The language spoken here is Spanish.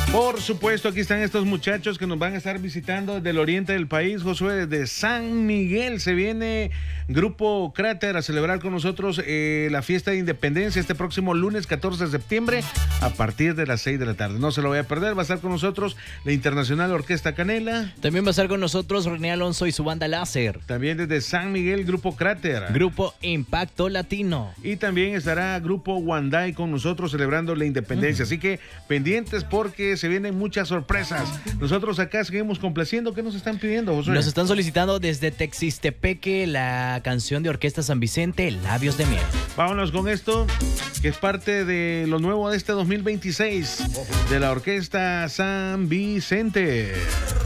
Por supuesto, aquí están estos muchachos que nos van a estar visitando desde el oriente del país, Josué, desde San Miguel. Se viene Grupo Cráter a celebrar con nosotros la fiesta de independencia este próximo lunes 14 de septiembre a partir de las 6 de la tarde. No se lo vaya a perder, va a estar con nosotros la Internacional Orquesta Canela. También va a estar con nosotros René Alonso y su banda Láser. También desde San Miguel, Grupo Cráter. Grupo Impacto Latino. Y también estará Grupo Wandai con nosotros celebrando la independencia. Así que pendientes porque se vienen muchas sorpresas. Nosotros acá seguimos complaciendo. ¿Qué nos están pidiendo, Josué? Nos están solicitando desde Texistepeque la canción de Orquesta San Vicente, Labios de Miel. Vámonos con esto, que es parte de lo nuevo de este 2026 de la Orquesta San Vicente.